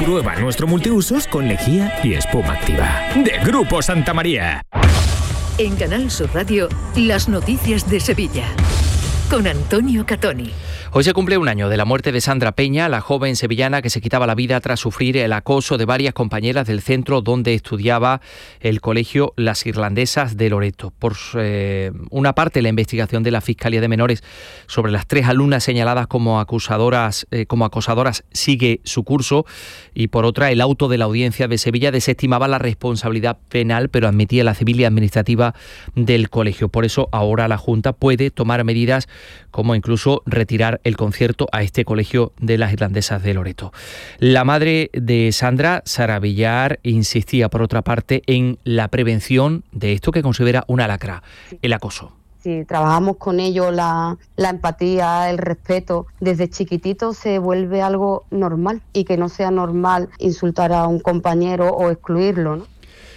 Prueba nuestro multiusos con lejía y espuma activa. De Grupo Santa María. En Canal Sur Radio, las noticias de Sevilla. Con Antonio Catoni. Hoy se cumple un año de la muerte de Sandra Peña, la joven sevillana que se quitaba la vida tras sufrir el acoso de varias compañeras del centro donde estudiaba el colegio Las Irlandesas de Loreto. Por una parte, la investigación de la Fiscalía de Menores sobre las 3 alumnas señaladas como acosadoras sigue su curso, y por otra, el auto de la Audiencia de Sevilla desestimaba la responsabilidad penal, pero admitía la civil y administrativa del colegio. Por eso, ahora la Junta puede tomar medidas como incluso retirar el concierto a este colegio de las Irlandesas de Loreto. La madre de Sandra, Sara Villar, insistía por otra parte en la prevención de esto que considera una lacra, el acoso. Si trabajamos con ello la empatía, el respeto, desde chiquitito se vuelve algo normal, y que no sea normal insultar a un compañero o excluirlo, ¿no?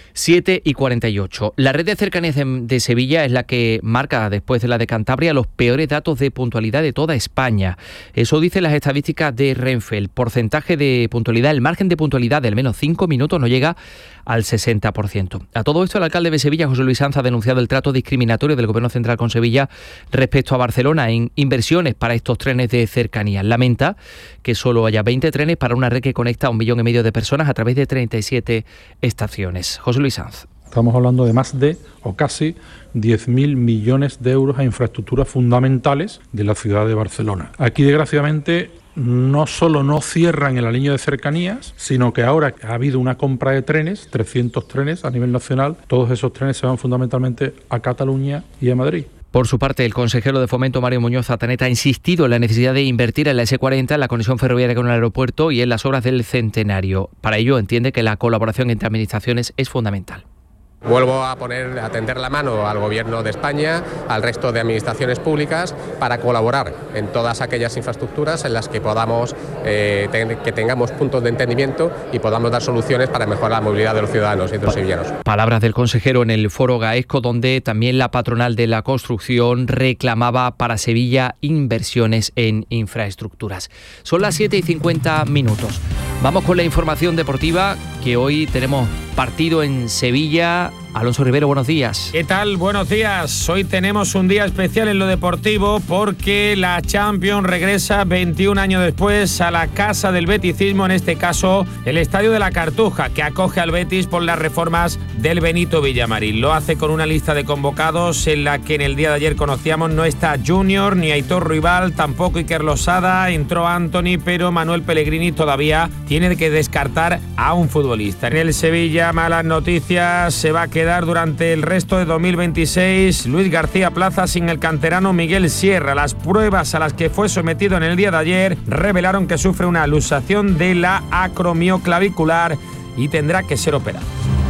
7:48. La red de cercanías de Sevilla es la que marca, después de la de Cantabria, los peores datos de puntualidad de toda España. Eso dicen las estadísticas de Renfe. El porcentaje de puntualidad, el margen de puntualidad de al menos 5 minutos no llega al 60%. A todo esto, el alcalde de Sevilla, José Luis Sanz, ha denunciado el trato discriminatorio del Gobierno central con Sevilla respecto a Barcelona en inversiones para estos trenes de cercanías. Lamenta que solo haya 20 trenes para una red que conecta a 1,5 millones de personas a través de 37 estaciones. José Luis Sanz. Estamos hablando de más de, o casi, 10.000 millones de euros a infraestructuras fundamentales de la ciudad de Barcelona. Aquí, desgraciadamente, no solo no cierran en la línea de cercanías, sino que ahora ha habido una compra de trenes, 300 trenes a nivel nacional. Todos esos trenes se van fundamentalmente a Cataluña y a Madrid. Por su parte, el consejero de Fomento, Mario Muñoz Zataneta, ha insistido en la necesidad de invertir en la S40, en la conexión ferroviaria con el aeropuerto y en las obras del Centenario. Para ello, entiende que la colaboración entre administraciones es fundamental. Vuelvo a tender la mano al Gobierno de España, al resto de administraciones públicas, para colaborar en todas aquellas infraestructuras en las que podamos, que tengamos puntos de entendimiento y podamos dar soluciones para mejorar la movilidad de los ciudadanos y de los sevillanos. Palabras del consejero en el Foro Gaesco, donde también la patronal de la construcción reclamaba para Sevilla inversiones en infraestructuras. Son las 7:50. Vamos con la información deportiva, que hoy tenemos partido en Sevilla. Alonso Rivero, buenos días. ¿Qué tal? Buenos días. Hoy tenemos un día especial en lo deportivo porque la Champions regresa 21 años después a la casa del beticismo, en este caso el Estadio de la Cartuja, que acoge al Betis por las reformas del Benito Villamarín. Lo hace con una lista de convocados en la que en el día de ayer conocíamos no está Junior, ni Aitor Ruibal, tampoco Iker Losada, entró Anthony, pero Manuel Pellegrini todavía tiene que descartar a un futbolista. En el Sevilla, malas noticias, se va a quedar durante el resto de 2026 Luis García Plaza sin el canterano Miguel Sierra. Las pruebas a las que fue sometido en el día de ayer revelaron que sufre una luxación de la acromioclavicular y tendrá que ser operado.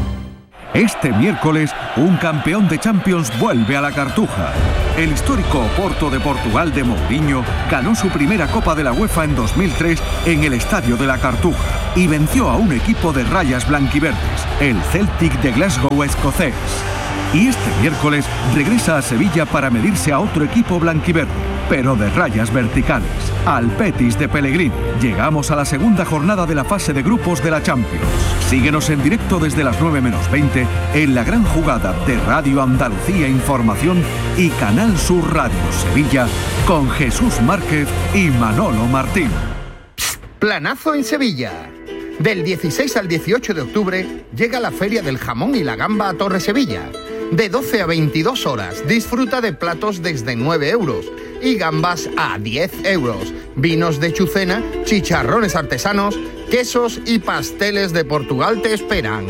Este miércoles, un campeón de Champions vuelve a la Cartuja. El histórico Oporto de Portugal de Mourinho ganó su primera Copa de la UEFA en 2003 en el Estadio de la Cartuja y venció a un equipo de rayas blanquiverdes, el Celtic de Glasgow escocés. Y este miércoles regresa a Sevilla para medirse a otro equipo blanquiverde, pero de rayas verticales, al Betis de Pellegrini. Llegamos a la segunda jornada de la fase de grupos de la Champions. Síguenos en directo desde las 9:20 en la gran jugada de Radio Andalucía Información y Canal Sur Radio Sevilla con Jesús Márquez y Manolo Martín. Planazo en Sevilla. Del 16 al 18 de octubre llega la Feria del Jamón y la Gamba a Torre Sevilla. De 12 a 22 horas disfruta de platos desde 9 euros y gambas a 10 euros. Vinos de Chucena, chicharrones artesanos, quesos y pasteles de Portugal te esperan.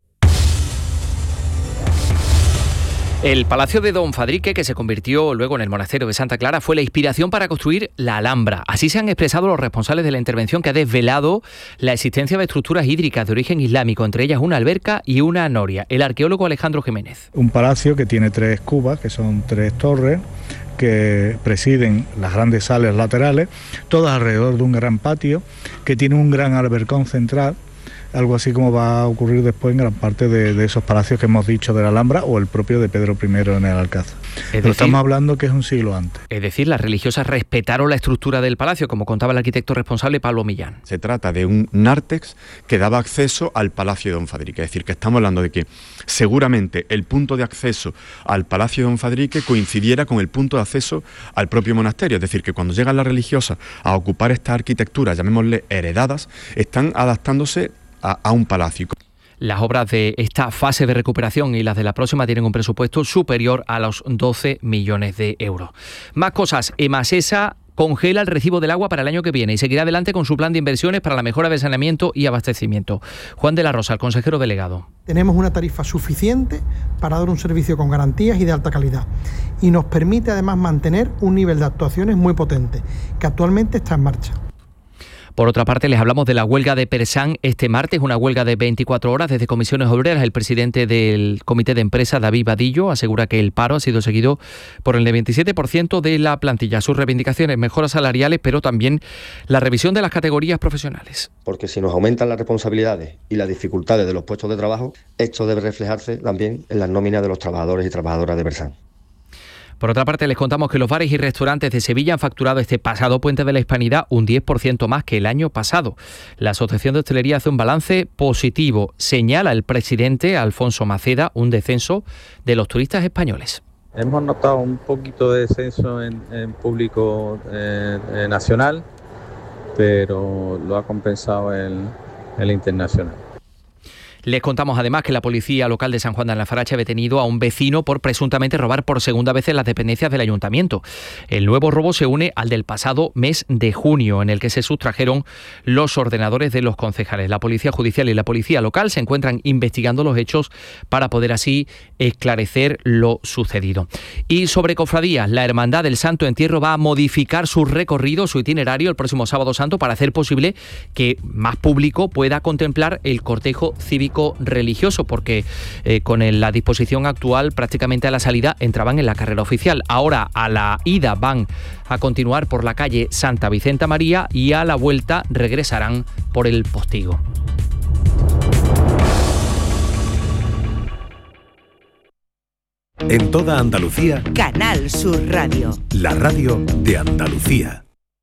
El Palacio de Don Fadrique, que se convirtió luego en el Monasterio de Santa Clara, fue la inspiración para construir la Alhambra. Así se han expresado los responsables de la intervención, que ha desvelado la existencia de estructuras hídricas de origen islámico, entre ellas una alberca y una noria. El arqueólogo Alejandro Jiménez. Un palacio que tiene 3 cubas, que son 3 torres, que presiden las grandes salas laterales, todas alrededor de un gran patio, que tiene un gran albercón central, algo así como va a ocurrir después en gran parte de esos palacios que hemos dicho de la Alhambra o el propio de Pedro I en el Alcázar. Pero estamos hablando que es un siglo antes. Es decir, las religiosas respetaron la estructura del palacio, como contaba el arquitecto responsable Pablo Millán. Se trata de un nártex que daba acceso al Palacio de Don Fadrique. Es decir, que estamos hablando de que seguramente el punto de acceso al Palacio de Don Fadrique coincidiera con el punto de acceso al propio monasterio. Es decir, que cuando llegan las religiosas a ocupar estas arquitecturas, llamémosle heredadas, están adaptándose a un palacio. Las obras de esta fase de recuperación y las de la próxima tienen un presupuesto superior a los 12 millones de euros. Más cosas. Emasesa congela el recibo del agua para el año que viene y seguirá adelante con su plan de inversiones para la mejora del saneamiento y abastecimiento. Juan de la Rosa, el consejero delegado. Tenemos una tarifa suficiente para dar un servicio con garantías y de alta calidad. Y nos permite además mantener un nivel de actuaciones muy potente, que actualmente está en marcha. Por otra parte, les hablamos de la huelga de Persán este martes, una huelga de 24 horas desde Comisiones Obreras. El presidente del Comité de Empresa, David Vadillo, asegura que el paro ha sido seguido por el 27% de la plantilla. Sus reivindicaciones, mejoras salariales, pero también la revisión de las categorías profesionales. Porque si nos aumentan las responsabilidades y las dificultades de los puestos de trabajo, esto debe reflejarse también en las nóminas de los trabajadores y trabajadoras de Persán. Por otra parte, les contamos que los bares y restaurantes de Sevilla han facturado este pasado Puente de la Hispanidad un 10% más que el año pasado. La Asociación de Hostelería hace un balance positivo. Señala el presidente Alfonso Maceda un descenso de los turistas españoles. Hemos notado un poquito de descenso en público nacional, pero lo ha compensado el internacional. Les contamos además que la policía local de San Juan de Alfarache ha detenido a un vecino por presuntamente robar por segunda vez en las dependencias del ayuntamiento. El nuevo robo se une al del pasado mes de junio, en el que se sustrajeron los ordenadores de los concejales. La policía judicial y la policía local se encuentran investigando los hechos para poder así esclarecer lo sucedido. Y sobre cofradías, la Hermandad del Santo Entierro va a modificar su recorrido, su itinerario el próximo Sábado Santo para hacer posible que más público pueda contemplar el cortejo cívico religioso, porque con la disposición actual prácticamente a la salida entraban en la carrera oficial. Ahora a la ida van a continuar por la calle Santa Vicenta María y a la vuelta regresarán por el Postigo. En toda Andalucía, Canal Sur Radio, la radio de Andalucía.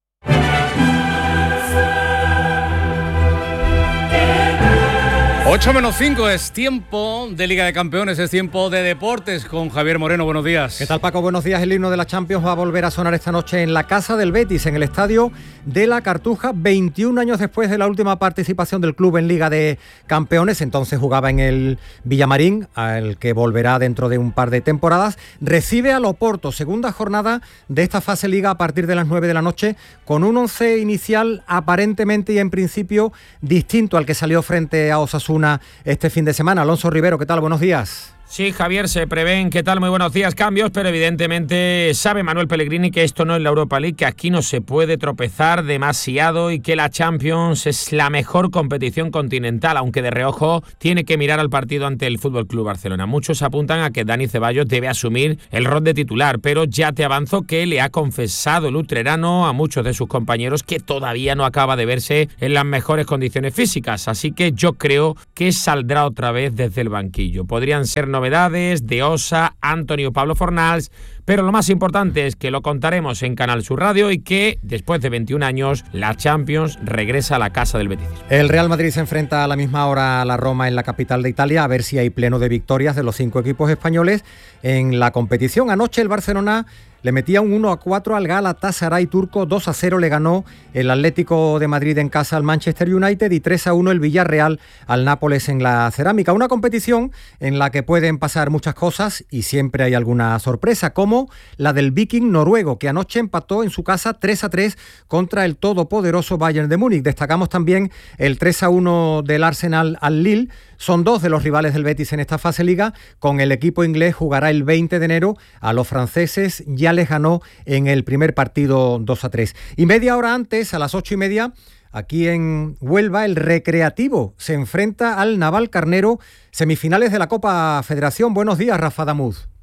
Ocho menos 5 es tiempo de Liga de Campeones, es tiempo de deportes con Javier Moreno. Buenos días. ¿Qué tal, Paco? Buenos días. El himno de la Champions va a volver a sonar esta noche en la casa del Betis, en el estadio de la Cartuja, 21 años después de la última participación del club en Liga de Campeones. Entonces jugaba en el Villamarín, al que volverá dentro de un par de temporadas. Recibe al Oporto, segunda jornada de esta fase Liga a partir de las 9 de la noche, con un once inicial aparentemente y en principio distinto al que salió frente a Osasuna este fin de semana. Alonso Rivero, ¿qué tal? Buenos días. Sí, Javier, se prevén, ¿qué tal? Muy buenos días, cambios, pero evidentemente sabe Manuel Pellegrini que esto no es la Europa League, que aquí no se puede tropezar demasiado y que la Champions es la mejor competición continental, aunque de reojo tiene que mirar al partido ante el FC Barcelona. Muchos apuntan a que Dani Ceballos debe asumir el rol de titular, pero ya te avanzo que le ha confesado el utrerano a muchos de sus compañeros que todavía no acaba de verse en las mejores condiciones físicas, así que yo creo que saldrá otra vez desde el banquillo. Podrían ser novedades de Osa, Antonio Pablo Fornals, pero lo más importante es que lo contaremos en Canal Sur Radio y que después de 21 años la Champions regresa a la casa del Betis. El Real Madrid se enfrenta a la misma hora a la Roma en la capital de Italia, a ver si hay pleno de victorias de los 5 equipos españoles en la competición. Anoche el Barcelona le metía un 1-4 al Galatasaray turco, 2-0 le ganó el Atlético de Madrid en casa al Manchester United y 3-1 el Villarreal al Nápoles en la Cerámica. Una competición en la que pueden pasar muchas cosas y siempre hay alguna sorpresa, como la del Viking noruego, que anoche empató en su casa 3-3 contra el todopoderoso Bayern de Múnich. Destacamos también el 3-1 del Arsenal al Lille. Son dos de los rivales del Betis en esta fase Liga. Con el equipo inglés jugará el 20 de enero. A los franceses ya les ganó en el primer partido 2-3. Y media hora antes, a las 8:30, aquí en Huelva, el Recreativo se enfrenta al Navalcarnero, semifinales de la Copa Federación. Buenos días, Rafa Damuz.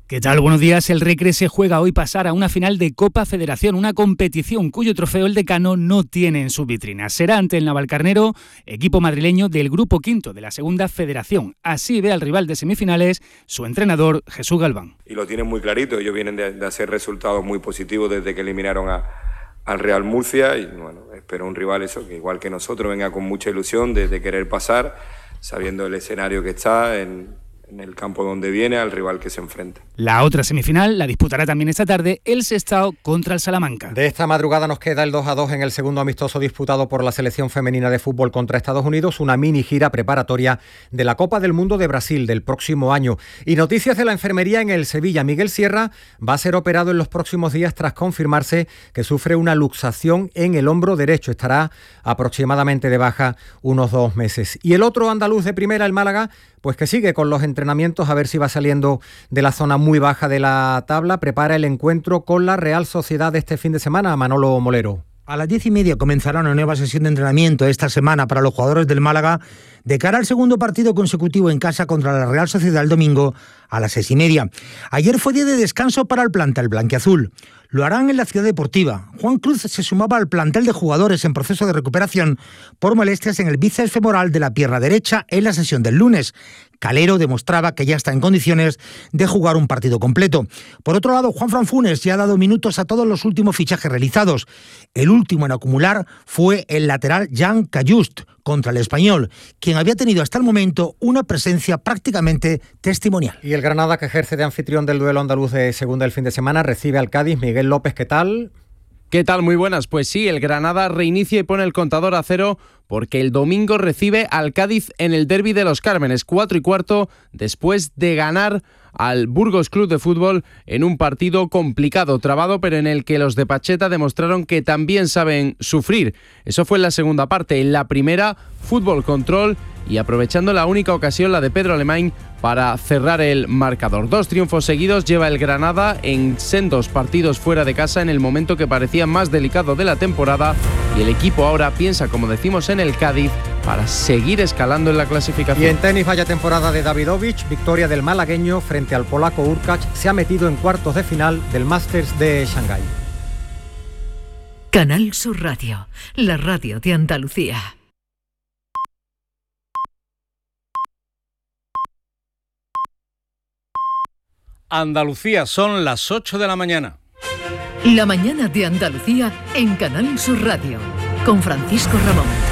¿Qué tal? Buenos días. El Recre se juega hoy pasar a una final de Copa Federación, una competición cuyo trofeo el decano no tiene en su vitrina. Será ante el Navalcarnero, equipo madrileño del grupo quinto de la Segunda Federación. Así ve al rival de semifinales su entrenador Jesús Galván. Y lo tienen muy clarito, ellos vienen de hacer resultados muy positivos desde que eliminaron al Real Murcia y bueno, espero un rival eso, que igual que nosotros venga con mucha ilusión de querer pasar, sabiendo el escenario que está en el campo donde viene, al rival que se enfrenta. La otra semifinal la disputará también esta tarde el Sestao contra el Salamanca. De esta madrugada nos queda el 2-2 en el segundo amistoso disputado por la selección femenina de fútbol contra Estados Unidos, una mini gira preparatoria de la Copa del Mundo de Brasil del próximo año. Y noticias de la enfermería en el Sevilla. Miguel Sierra va a ser operado en los próximos días tras confirmarse que sufre una luxación en el hombro derecho. Estará aproximadamente de baja unos 2 meses. Y el otro andaluz de primera, el Málaga, pues que sigue con los entrenamientos a ver si va saliendo de la zona muy baja de la tabla. Prepara el encuentro con la Real Sociedad este fin de semana. Manolo Molero. A las 10:30 comenzará una nueva sesión de entrenamiento esta semana para los jugadores del Málaga de cara al segundo partido consecutivo en casa contra la Real Sociedad el domingo a las 6:30. Ayer fue día de descanso para el plantel blanquiazul. Lo harán en la Ciudad Deportiva. Juan Cruz se sumaba al plantel de jugadores en proceso de recuperación por molestias en el bíceps femoral de la pierna derecha en la sesión del lunes. Calero demostraba que ya está en condiciones de jugar un partido completo. Por otro lado, Juanfran Funes ya ha dado minutos a todos los últimos fichajes realizados. El último en acumular fue el lateral Jan Cayust contra el Español, quien había tenido hasta el momento una presencia prácticamente testimonial. Y el Granada, que ejerce de anfitrión del duelo andaluz de segunda el fin de semana, recibe al Cádiz. Miguel López, ¿qué tal? ¿Qué tal? Muy buenas. Pues sí, el Granada reinicia y pone el contador a 0 porque el domingo recibe al Cádiz en el Derbi de los Cármenes, 4:15, después de ganar al Burgos Club de Fútbol en un partido complicado, trabado, pero en el que los de Pacheta demostraron que también saben sufrir. Eso fue en la segunda parte. En la primera, fútbol control y aprovechando la única ocasión, la de Pedro Alemán, para cerrar el marcador. 2 triunfos seguidos lleva el Granada en sendos partidos fuera de casa en el momento que parecía más delicado de la temporada y el equipo ahora piensa, como decimos, en el Cádiz para seguir escalando en la clasificación. Y en tenis, vaya temporada de Davidovich, victoria del malagueño frente al polaco Urkacz, se ha metido en cuartos de final del Masters de Shanghái. Canal Sur Radio, la radio de Andalucía. Andalucía, son las 8 de la mañana. La mañana de Andalucía en Canal Sur Radio, con Francisco Ramón.